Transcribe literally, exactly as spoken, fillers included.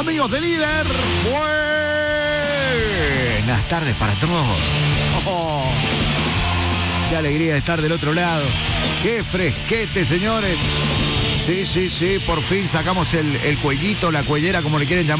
Amigos de Líder, buenas tardes para todos. Oh, qué alegría de estar del otro lado. Qué fresquete, señores. Sí, sí, sí, por fin sacamos el, el cuellito, la cuellera, como le quieren llamar.